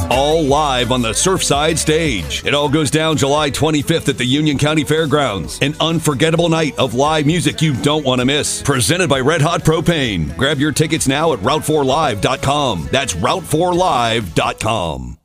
all live on the Surfside stage. It all goes down July 25th at the Union County Fairgrounds. An unforgettable night of live music you don't want to miss. Presented by Red Hot Propane. Grab your tickets now at Route4Live.com. That's Route4Live.com.